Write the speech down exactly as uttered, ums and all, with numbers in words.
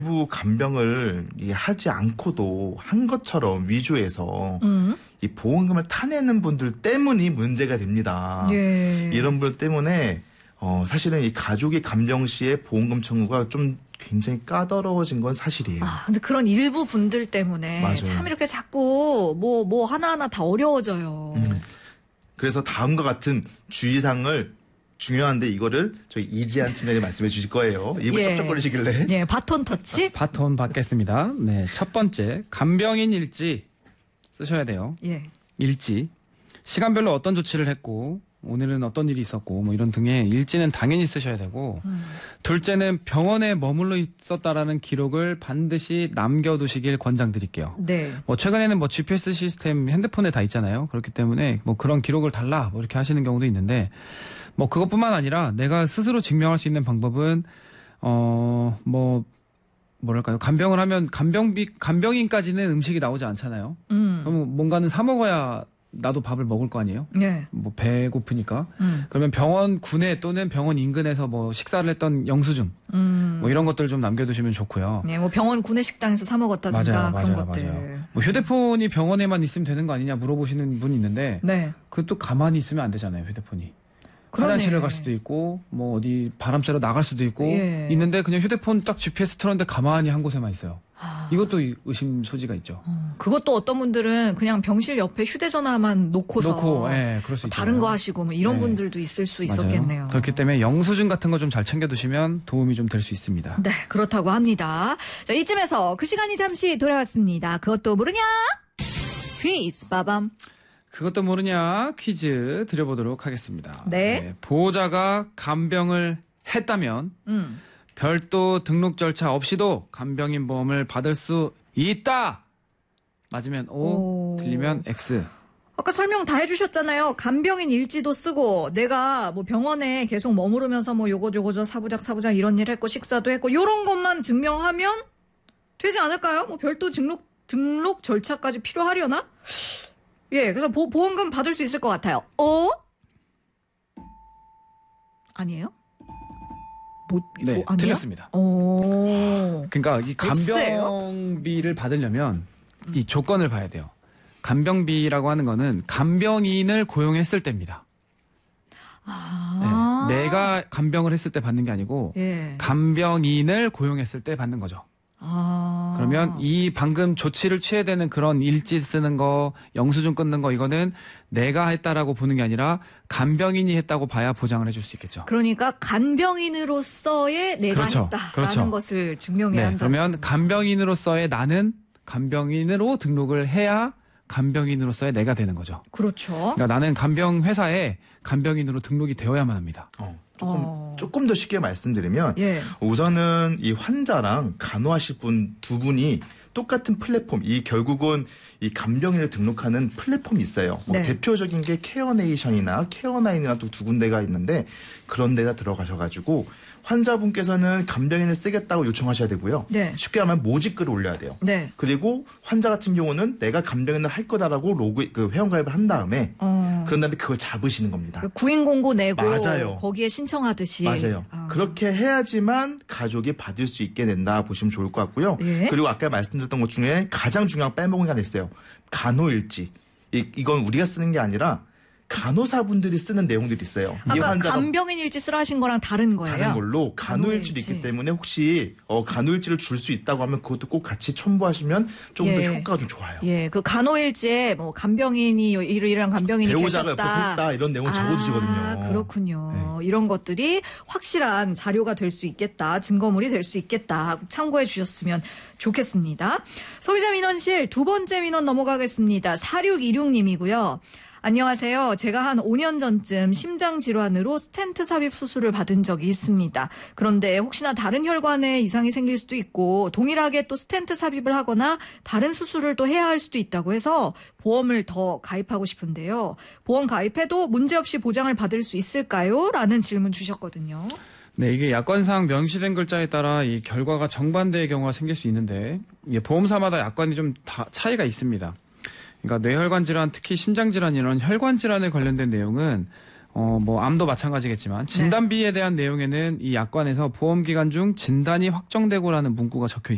일부 간병을 하지 않고도 한 것처럼 위조해서 음. 이 보험금을 타내는 분들 때문이 문제가 됩니다. 예. 이런 분들 때문에 어, 사실은 이 가족이 간병 시에 보험금 청구가 좀 굉장히 까다로워진 건 사실이에요. 아, 근데 그런 일부 분들 때문에 맞아요. 참 이렇게 자꾸 뭐, 뭐 하나하나 다 어려워져요. 음. 그래서 다음과 같은 주의사항을 중요한데 이거를 저희 이지한 팀장이 말씀해 주실 거예요. 입을 예. 쩍쩍거리시길래. 예, 바톤 터치. 바톤 받겠습니다. 네, 첫 번째 간병인 일지 쓰셔야 돼요. 예. 일지. 시간별로 어떤 조치를 했고 오늘은 어떤 일이 있었고 뭐 이런 등의 일지는 당연히 쓰셔야 되고 음. 둘째는 병원에 머물러 있었다라는 기록을 반드시 남겨두시길 권장드릴게요. 네. 뭐 최근에는 뭐 지피에스 시스템 핸드폰에 다 있잖아요. 그렇기 때문에 뭐 그런 기록을 달라 뭐 이렇게 하시는 경우도 있는데 뭐 그것뿐만 아니라 내가 스스로 증명할 수 있는 방법은 어 뭐 뭐랄까요 간병을 하면 간병비 간병인까지는 음식이 나오지 않잖아요. 음. 그럼 뭔가는 사 먹어야 나도 밥을 먹을 거 아니에요? 네. 뭐 배고프니까. 음. 그러면 병원 구내 또는 병원 인근에서 뭐 식사를 했던 영수증 음. 뭐 이런 것들 좀 남겨두시면 좋고요. 네, 뭐 병원 구내 식당에서 사 먹었다든가 맞아요, 그런 맞아요, 것들. 맞아요. 뭐 휴대폰이 병원에만 있으면 되는 거 아니냐 물어보시는 분이 있는데, 네. 그것도 가만히 있으면 안 되잖아요, 휴대폰이. 그러네. 화장실을 갈 수도 있고, 뭐 어디 바람 쐬러 나갈 수도 있고, 예. 있는데 그냥 휴대폰 딱 지피에스 틀었는데 가만히 한 곳에만 있어요. 아. 이것도 의심 소지가 있죠. 어, 그것도 어떤 분들은 그냥 병실 옆에 휴대전화만 놓고서 놓고, 예, 그럴 수 다른 있잖아요. 거 하시고 뭐 이런 네. 분들도 있을 수 맞아요. 있었겠네요. 그렇기 때문에 영수증 같은 거 좀 잘 챙겨두시면 도움이 좀 될 수 있습니다. 네, 그렇다고 합니다. 자, 이쯤에서 그 시간이 잠시 돌아왔습니다. 그것도 모르냐? 퀴즈 빠밤. 그것도 모르냐 퀴즈 드려보도록 하겠습니다. 네. 네, 보호자가 간병을 했다면 음. 별도 등록 절차 없이도 간병인 보험을 받을 수 있다. 맞으면 O, 오. 틀리면 X. 아까 설명 다 해주셨잖아요. 간병인 일지도 쓰고 내가 뭐 병원에 계속 머무르면서 뭐 요거 요거 저 사부작 사부작 이런 일 했고 식사도 했고 요런 것만 증명하면 되지 않을까요? 뭐 별도 등록 등록 절차까지 필요하려나? 예, 그래서 보, 보험금 받을 수 있을 것 같아요. 어? 아니에요? 뭐, 네, 뭐, 아니야? 틀렸습니다. 오. 그러니까 이 간병비를 받으려면 이 조건을 봐야 돼요. 간병비라고 하는 거는 간병인을 고용했을 때입니다. 아. 네, 내가 간병을 했을 때 받는 게 아니고 예. 간병인을 고용했을 때 받는 거죠. 아. 그러면 이 방금 조치를 취해야 되는 그런 일지 쓰는 거, 영수증 끊는 거 이거는 내가 했다라고 보는 게 아니라 간병인이 했다고 봐야 보장을 해줄 수 있겠죠. 그러니까 간병인으로서의 내가 그렇죠. 했다라는 그렇죠. 것을 증명해야 네, 한다. 그러면 간병인으로서의 나는 간병인으로 등록을 해야 간병인으로서의 내가 되는 거죠. 그렇죠. 그러니까 나는 간병 회사에 간병인으로 등록이 되어야만 합니다. 어, 조금 어. 조금 더 쉽게 말씀드리면 예. 우선은 이 환자랑 간호하실 분 두 분이 똑같은 플랫폼, 이 결국은 이 간병인을 등록하는 플랫폼이 있어요. 뭐 네. 대표적인 게 케어네이션이나 케어나인이나 또 두 군데가 있는데 그런 데다 들어가셔가지고 환자분께서는 간병인을 쓰겠다고 요청하셔야 되고요. 네. 쉽게 하면 모집글을 올려야 돼요. 네. 그리고 환자 같은 경우는 내가 간병인을 할 거다라고 로그 그 회원가입을 한 다음에 어. 그런 다음에 그걸 잡으시는 겁니다. 구인 공고 내고 맞아요. 거기에 신청하듯이. 맞아요. 아. 그렇게 해야지만 가족이 받을 수 있게 된다 보시면 좋을 것 같고요. 예. 그리고 아까 말씀드렸던 것 중에 가장 중요한 빼먹은 게 하나 있어요. 간호일지. 이, 이건 우리가 쓰는 게 아니라 간호사분들이 쓰는 내용들이 있어요. 이 아까 환자가 간병인 일지 쓰라 하신 거랑 다른 거예요? 다른 걸로 간호일지도 간호일지. 있기 때문에 혹시 어, 간호일지를 줄 수 있다고 하면 그것도 꼭 같이 첨부하시면 조금 더 예. 효과가 좀 좋아요. 예, 그 간호일지에 뭐 간병인이 이러이러한 간병인이 배우자가 계셨다. 옆에 섰다 이런 내용을 아, 적어주시거든요. 그렇군요. 이런 것들이 확실한 자료가 될 수 있겠다. 증거물이 될 수 있겠다. 참고해 주셨으면 좋겠습니다. 소비자 민원실 두 번째 민원 넘어가겠습니다. 사육이육 님이고요. 안녕하세요. 제가 한 오 년 전쯤 심장질환으로 스텐트 삽입 수술을 받은 적이 있습니다. 그런데 혹시나 다른 혈관에 이상이 생길 수도 있고 동일하게 또 스텐트 삽입을 하거나 다른 수술을 또 해야 할 수도 있다고 해서 보험을 더 가입하고 싶은데요. 보험 가입해도 문제없이 보장을 받을 수 있을까요? 라는 질문 주셨거든요. 네, 이게 약관상 명시된 글자에 따라 이 결과가 정반대의 경우가 생길 수 있는데 이게 보험사마다 약관이 좀 다 차이가 있습니다. 그러니까 뇌혈관 질환, 특히 심장 질환 이런 혈관 질환에 관련된 내용은 어 뭐 암도 마찬가지겠지만 진단비에 대한 내용에는 이 약관에서 보험 기간 중 진단이 확정되고라는 문구가 적혀 있습니다.